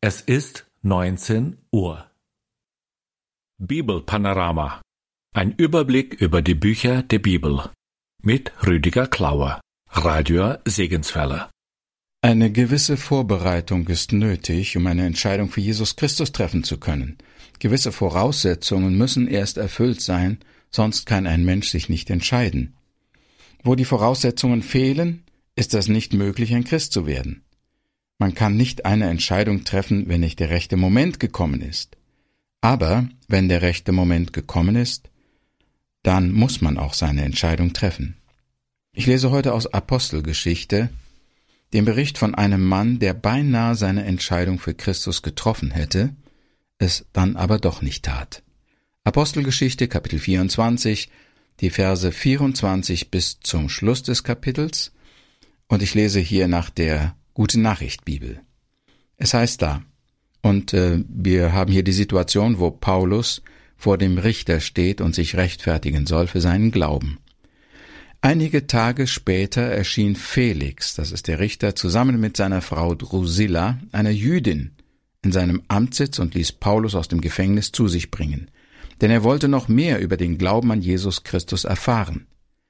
Es ist 19 Uhr. Bibelpanorama. Ein Überblick über die Bücher der Bibel. Mit Rüdiger Klauer, Radio Segenswelle. Eine gewisse Vorbereitung ist nötig, um eine Entscheidung für Jesus Christus treffen zu können. Gewisse Voraussetzungen müssen erst erfüllt sein, sonst kann ein Mensch sich nicht entscheiden. Wo die Voraussetzungen fehlen, ist es nicht möglich, ein Christ zu werden. Man kann nicht eine Entscheidung treffen, wenn nicht der rechte Moment gekommen ist. Aber wenn der rechte Moment gekommen ist, dann muss man auch seine Entscheidung treffen. Ich lese heute aus Apostelgeschichte den Bericht von einem Mann, der beinahe seine Entscheidung für Christus getroffen hätte, es dann aber doch nicht tat. Apostelgeschichte, Kapitel 24, die Verse 24 bis zum Schluss des Kapitels, und ich lese hier nach der Gute-Nachricht-Bibel. Es heißt da, und wir haben hier die Situation, wo Paulus vor dem Richter steht und sich rechtfertigen soll für seinen Glauben. Einige Tage später erschien Felix, das ist der Richter, zusammen mit seiner Frau Drusilla, einer Jüdin, in seinem Amtssitz und ließ Paulus aus dem Gefängnis zu sich bringen, denn er wollte noch mehr über den Glauben an Jesus Christus erfahren.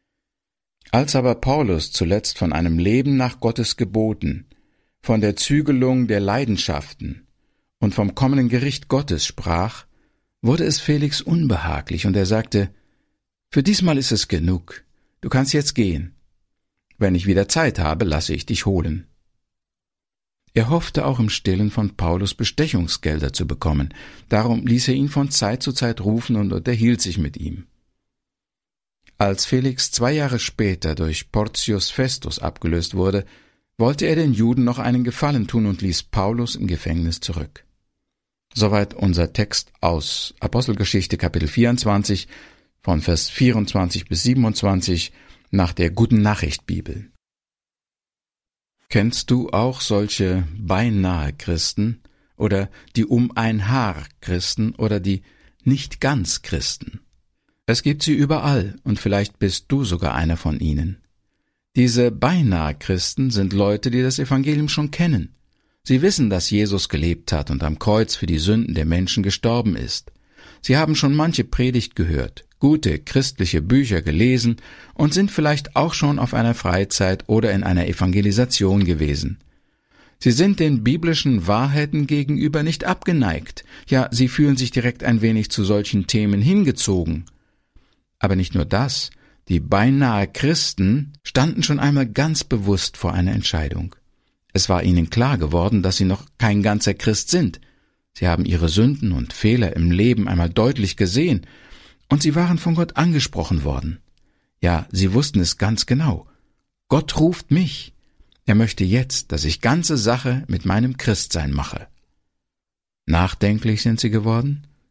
Als aber Paulus zuletzt von einem Leben nach Gottes Geboten, von der Zügelung der Leidenschaften und vom kommenden Gericht Gottes sprach, wurde es Felix unbehaglich, und er sagte, »Für diesmal ist es genug, du kannst jetzt gehen. Wenn ich wieder Zeit habe, lasse ich dich holen.« Er hoffte auch im Stillen von Paulus Bestechungsgelder zu bekommen, darum ließ er ihn von Zeit zu Zeit rufen und unterhielt sich mit ihm. Als Felix 2 Jahre später durch Porcius Festus abgelöst wurde, wollte er den Juden noch einen Gefallen tun und ließ Paulus im Gefängnis zurück. Soweit unser Text aus Apostelgeschichte Kapitel 24 von Vers 24 bis 27 nach der Guten-Nachricht-Bibel. Kennst du auch solche Beinahe-Christen oder die Um-ein-Haar-Christen oder die Nicht-ganz-Christen? Es gibt sie überall, und vielleicht bist du sogar einer von ihnen. Diese Beinahe-Christen sind Leute, die das Evangelium schon kennen. Sie wissen, dass Jesus gelebt hat und am Kreuz für die Sünden der Menschen gestorben ist. Sie haben schon manche Predigt gehört, gute christliche Bücher gelesen und sind vielleicht auch schon auf einer Freizeit oder in einer Evangelisation gewesen. Sie sind den biblischen Wahrheiten gegenüber nicht abgeneigt, ja, sie fühlen sich direkt ein wenig zu solchen Themen hingezogen. Aber nicht nur das, die beinahe Christen standen schon einmal ganz bewusst vor einer Entscheidung. Es war ihnen klar geworden, dass sie noch kein ganzer Christ sind. Sie haben ihre Sünden und Fehler im Leben einmal deutlich gesehen, und sie waren von Gott angesprochen worden. Ja, sie wussten es ganz genau. Gott ruft mich. Er möchte jetzt, dass ich ganze Sache mit meinem Christsein mache. Nachdenklich sind sie geworden,